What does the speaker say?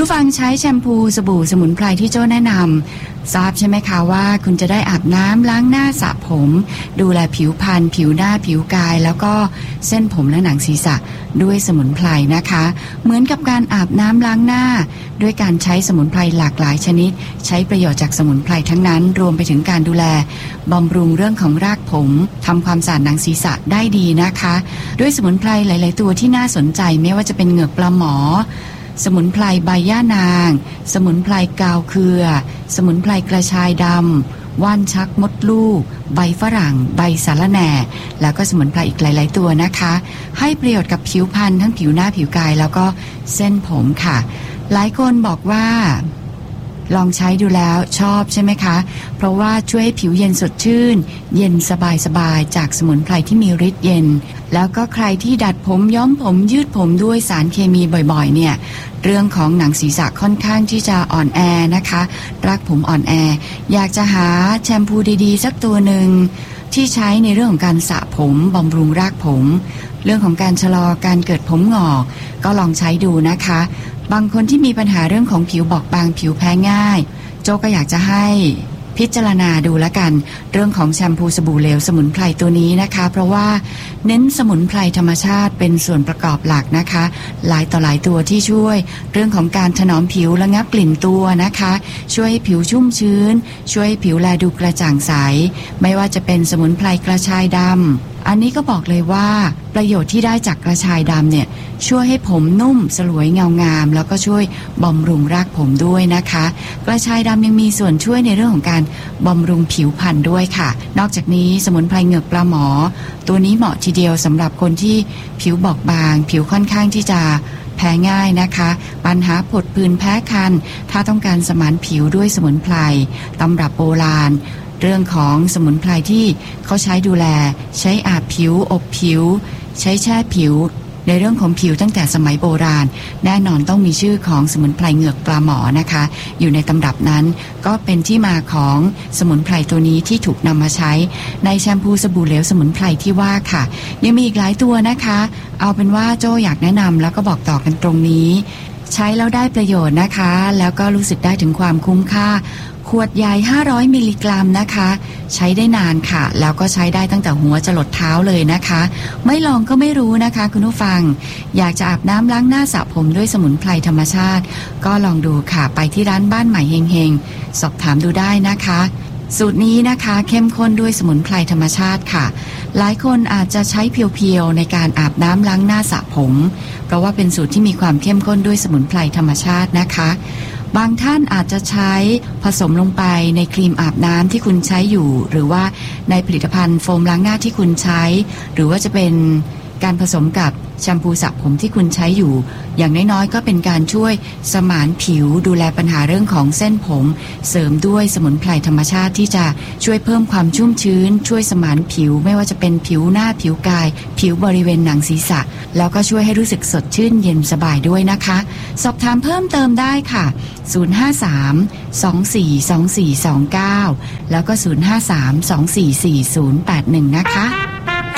ฟังใช้แชมพูสบู่สมุนไพรที่โจ้แนะนำทราบใช่ไหมคะว่าคุณจะได้อาบน้ำล้างหน้าสระผมดูแลผิวพรรณผิวหน้าผิวกายแล้วก็เส้นผมและหนังศีรษะด้วยสมุนไพรนะคะเหมือนกับการอาบน้ำล้างหน้าด้วยการใช้สมุนไพรหลากหลายชนิดใช้ประโยชน์จากสมุนไพรทั้งนั้นรวมไปถึงการดูแลบำรุงเรื่องของรากผมทำความสะอาดหนังศีรษะได้ดีนะคะด้วยสมุนไพรหลายๆตัวที่น่าสนใจไม่ว่าจะเป็นเหงือกปลาหมอสมุนไพรใบย่านางสมุนไพรกาวเครือสมุนไพรกระชายดำว่านชักมดลูกใบฝรั่งใบสาระแหน่แล้วก็สมุนไพรอีกหลายๆตัวนะคะให้ประโยชน์กับผิวพรรณทั้งผิวหน้าผิวกายแล้วก็เส้นผมค่ะหลายคนบอกว่าลองใช้ดูแล้วชอบใช่ไหมคะเพราะว่าช่วยให้ผิวเย็นสดชื่นเย็นสบายๆจากสมุนไพรที่มีฤทธิ์เย็นแล้วก็ใครที่ดัดผมย้อมผมยืดผมด้วยสารเคมีบ่อยๆเนี่ยเรื่องของหนังศีรษะค่อนข้างที่จะอ่อนแอนะคะรากผมอ่อนแออยากจะหาแชมพูดีๆสักตัวหนึ่งที่ใช้ในเรื่องของการสระผมบำรุงรากผมเรื่องของการชะลอการเกิดผมงอกก็ลองใช้ดูนะคะบางคนที่มีปัญหาเรื่องของผิวบอบบางผิวแพ้ง่ายโจก็อยากจะให้พิจารณาดูละกันเรื่องของแชมพูสบู่เหลวสมุนไพรตัวนี้นะคะเพราะว่าเน้นสมุนไพรธรรมชาติเป็นส่วนประกอบหลักนะคะหลายต่อหลายตัวที่ช่วยเรื่องของการถนอมผิวระงับกลิ่นตัวนะคะช่วยให้ผิวชุ่มชื้นช่วยให้ผิวแลดูกระจ่างใสไม่ว่าจะเป็นสมุนไพรกระชายดำอันนี้ก็บอกเลยว่าประโยชน์ที่ได้จากกระชายดำเนี่ยช่วยให้ผมนุ่มสลวยเงางามแล้วก็ช่วยบำรุงรากผมด้วยนะคะกระชายดำยังมีส่วนช่วยในเรื่องของการบำรุงผิวพรรณด้วยค่ะนอกจากนี้สมุนไพรเหงือกปลาหมอตัวนี้เหมาะทีเดียวสำหรับคนที่ผิวบอบบางผิวค่อนข้างที่จะแพ้ง่ายนะคะปัญหาผดผื่นแพ้คันถ้าต้องการสมานผิวด้วยสมุนไพรตำรับโบราณเรื่องของสมุนไพรที่เขาใช้ดูแลใช้อาบผิวอบผิวใช้แช่ผิวในเรื่องของผิวตั้งแต่สมัยโบราณแน่นอนต้องมีชื่อของสมุนไพรเหงือกปลาหมอนะคะอยู่ในตำรับนั้นก็เป็นที่มาของสมุนไพรตัวนี้ที่ถูกนำมาใช้ในแชมพูสบู่เหลวสมุนไพรที่ว่าค่ะยังมีอีกหลายตัวนะคะเอาเป็นว่าโจ้อยากแนะนำแล้วก็บอกต่อกันตรงนี้ใช้แล้วได้ประโยชน์นะคะแล้วก็รู้สึกได้ถึงความคุ้มค่าขวดใหญ่500มิลลิกรัมนะคะใช้ได้นานค่ะแล้วก็ใช้ได้ตั้งแต่หัวจรดเท้าเลยนะคะไม่ลองก็ไม่รู้นะคะคุณผู้ฟังอยากจะอาบน้ำล้างหน้าสระผมด้วยสมุนไพรธรรมชาติก็ลองดูค่ะไปที่ร้านบ้านใหม่เฮงๆสอบถามดูได้นะคะสูตรนี้นะคะเข้มข้นด้วยสมุนไพรธรรมชาติค่ะหลายคนอาจจะใช้เพียวๆในการอาบน้ำล้างหน้าสระผมเพราะว่าเป็นสูตรที่มีความเข้มข้นด้วยสมุนไพรธรรมชาตินะคะบางท่านอาจจะใช้ผสมลงไปในครีมอาบน้ำที่คุณใช้อยู่หรือว่าในผลิตภัณฑ์โฟมล้างหน้าที่คุณใช้หรือว่าจะเป็นการผสมกับแชมพูสระผมที่คุณใช้อยู่อย่างน้อยๆก็เป็นการช่วยสมานผิวดูแลปัญหาเรื่องของเส้นผมเสริมด้วยสมุนไพรธรรมชาติที่จะช่วยเพิ่มความชุ่มชื้นช่วยสมานผิวไม่ว่าจะเป็นผิวหน้าผิวกายผิวบริเวณหนังศีรษะแล้วก็ช่วยให้รู้สึกสดชื่นเย็นสบายด้วยนะคะสอบถามเพิ่มเติมได้ค่ะ053-242429แล้วก็053-244-081นะคะ